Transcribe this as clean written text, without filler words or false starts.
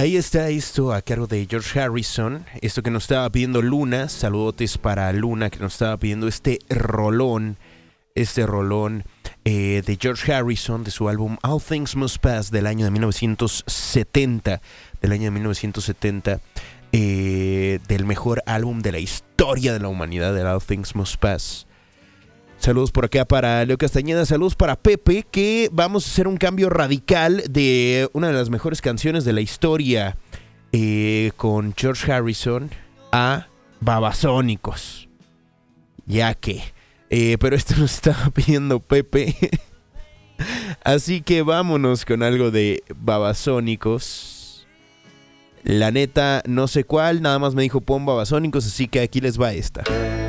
Ahí está esto a cargo de George Harrison. Esto que nos estaba pidiendo Luna. Saludotes para Luna que nos estaba pidiendo este rolón. De George Harrison, de su álbum All Things Must Pass del año de 1970. Del mejor álbum de la historia de la humanidad, de All Things Must Pass. Saludos por acá para Leo Castañeda, saludos para Pepe, que vamos a hacer un cambio radical de una de las mejores canciones de la historia con George Harrison a Babasónicos. Ya que, pero esto nos estaba pidiendo Pepe, así que vámonos con algo de Babasónicos. La neta, no sé cuál, nada más me dijo pon Babasónicos, así que aquí les va esta.